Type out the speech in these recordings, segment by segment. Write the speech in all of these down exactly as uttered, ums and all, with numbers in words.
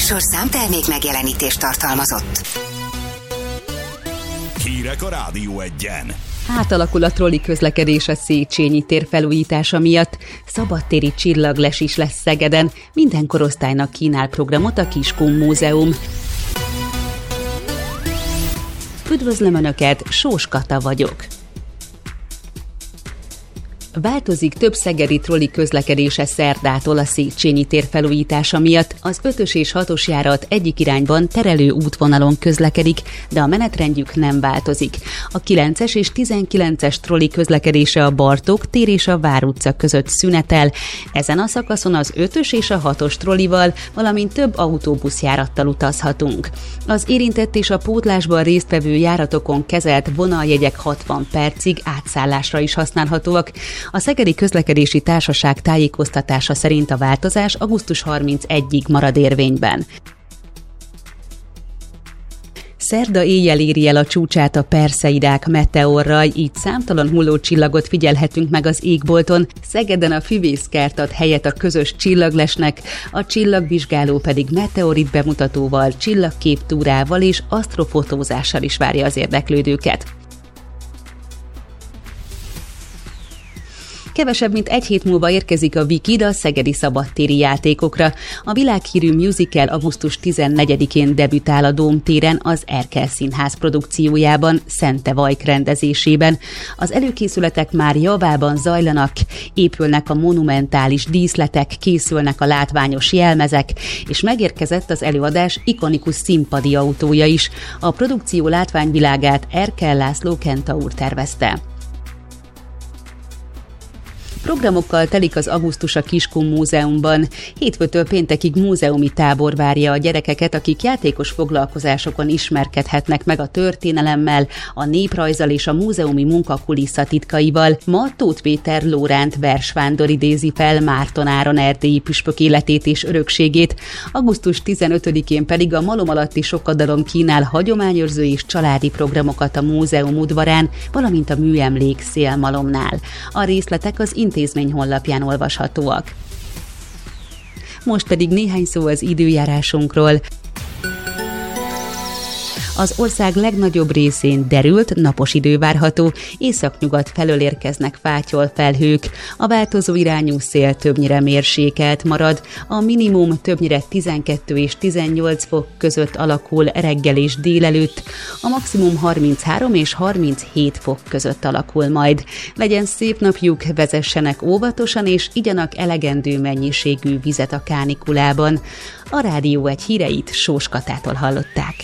műsor számtermék megjelenítést tartalmazott. Hírek a Rádió Egyen. Átalakul a trolli közlekedés a Széchenyi tér felújítása miatt. Szabadtéri csillagles is lesz Szegeden. Minden korosztálynak kínál programot a Kiskun Múzeum. Üdvözlöm Önöket, Sós Kata vagyok. Változik több szegedi trolli közlekedése szerdától a Széchenyi tér felújítása miatt. Az ötös és hatos járat egyik irányban terelő útvonalon közlekedik, de a menetrendjük nem változik. A kilences és tizenkilences trolli közlekedése a Bartók tér és a Vár utca között szünetel. Ezen a szakaszon az ötös és a hatos trollival, valamint több autóbuszjárattal utazhatunk. Az érintett és a pótlásban résztvevő járatokon kezelt vonaljegyek hatvan percig átszállásra is használhatóak. A Szegedi Közlekedési Társaság tájékoztatása szerint a változás augusztus harmincegyedikéig marad érvényben. Szerda éjjel éri el a csúcsát a Perseidák meteorraj, így számtalan hullócsillagot figyelhetünk meg az égbolton. Szegeden a füvészkert ad helyet a közös csillaglesnek, a csillagvizsgáló pedig meteorit bemutatóval, csillagképtúrával és asztrofotózással is várja az érdeklődőket. Kevesebb, mint egy hét múlva érkezik a Wicked a szegedi szabadtéri játékokra. A világhírű musical augusztus tizennegyedikén debütál a Dóm téren az Erkel Színház produkciójában, Szente Vajk rendezésében. Az előkészületek már javában zajlanak, épülnek a monumentális díszletek, készülnek a látványos jelmezek, és megérkezett az előadás ikonikus színpadi autója is. A produkció látványvilágát Erkel László kentaur tervezte. Programokkal telik az augusztus a Kiskun Múzeumban. Hétfőtől péntekig múzeumi tábor várja a gyerekeket, akik játékos foglalkozásokon ismerkedhetnek meg a történelemmel, a néprajzzal és a múzeumi munka kulisszatitkaival. Ma Tóth Péter Lóránt versvándor idézi fel Márton Áron erdélyi püspök életét és örökségét. augusztus tizenötödikén pedig a malom alatti sokadalom kínál hagyományőrző és családi programokat a múzeum udvarán, valamint a műemlék Szélmalomnál. A részletek az intézmény honlapján olvashatóak. Most pedig néhány szó az időjárásunkról. Az ország legnagyobb részén derült, napos idő várható, északnyugat felől érkeznek fátyol felhők. A változó irányú szél többnyire mérsékelt marad, a minimum többnyire tizenkettő és tizennyolc fok között alakul reggel és délelőtt, a maximum harminchárom és harminchét fok között alakul majd. Legyen szép napjuk, vezessenek óvatosan és igyanak elegendő mennyiségű vizet a kánikulában. A Rádió Egy híreit Sós Katától hallották.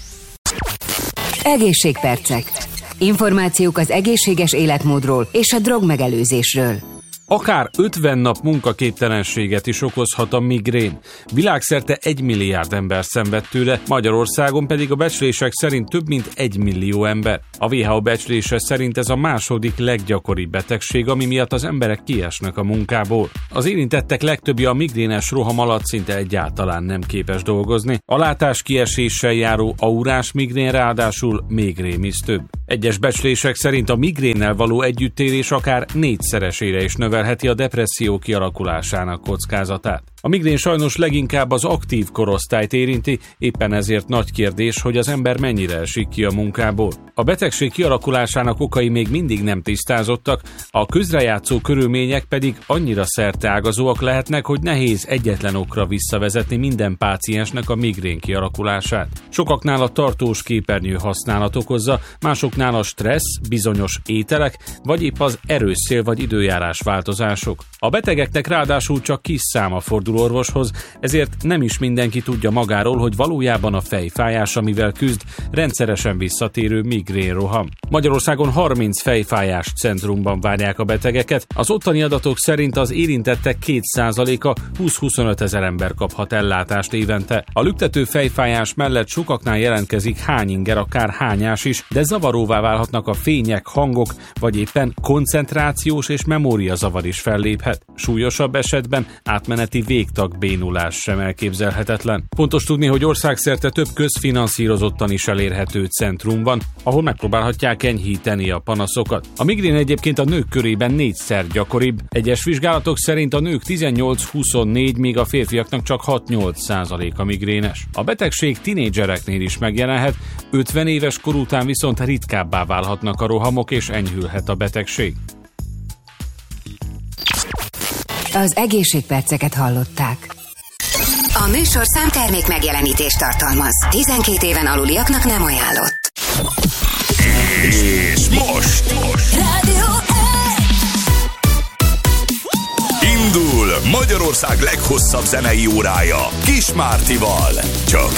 Egészségpercek. Információk az egészséges életmódról és a drogmegelőzésről. Akár ötven nap munkaképtelenséget is okozhat a migrén. Világszerte egy milliárd ember szenved tőle, Magyarországon pedig a becslések szerint több mint egy millió ember. A dupla vé há o becslése szerint ez a második leggyakoribb betegség, ami miatt az emberek kiesnek a munkából. Az érintettek legtöbbje a migrénes roham alatt szinte egyáltalán nem képes dolgozni. A látás kieséssel járó aurás migrén ráadásul még rémisztőbb. Egyes becslések szerint a migrénnel való együttélés akár négyszeresére is növelheti a depresszió kialakulásának kockázatát. A migrén sajnos leginkább az aktív korosztályt érinti, éppen ezért nagy kérdés, hogy az ember mennyire esik ki a munkából. A betegség kialakulásának okai még mindig nem tisztázottak, a közrejátszó körülmények pedig annyira szerteágazóak lehetnek, hogy nehéz egyetlen okra visszavezetni minden páciensnek a migrén kialakulását. Sokaknál a tartós képernyő használat okozza, másoknál a stressz, bizonyos ételek, vagy épp az erős szél vagy időjárás változások. A betegeknek ráadásul csak kis száma fordul orvoshoz, ezért nem is mindenki tudja magáról, hogy valójában a fejfájás, amivel küzd, rendszeresen visszatérő migrénroham. Magyarországon harminc fejfájás centrumban várják a betegeket, az ottani adatok szerint az érintettek két százaléka húsz-huszonöt ezer ember kaphat ellátást évente. A lüktető fejfájás mellett sokaknál jelentkezik hányinger, akár hányás is, de zavaróvá válhatnak a fények, hangok, vagy éppen koncentrációs és memóriazavar is felléphet. Súlyosabb esetben átmeneti vég végtag bénulás sem elképzelhetetlen. Fontos tudni, hogy országszerte több közfinanszírozottan is elérhető centrum van, ahol megpróbálhatják enyhíteni a panaszokat. A migrén egyébként a nők körében négyszer gyakoribb. Egyes vizsgálatok szerint a nők tizennyolc-huszonnégy, míg a férfiaknak csak hat-nyolc százaléka migrénes. A betegség tinédzsereknél is megjelenhet, ötven éves kor után viszont ritkábbá válhatnak a rohamok és enyhülhet a betegség. Az egészségperceket hallották. A műsor számtermék megjelenítést tartalmaz. tizenkét éven aluliaknak nem ajánlott. És most, most. Rádió Indul Magyarország leghosszabb zenei órája Kis Mártival. Csak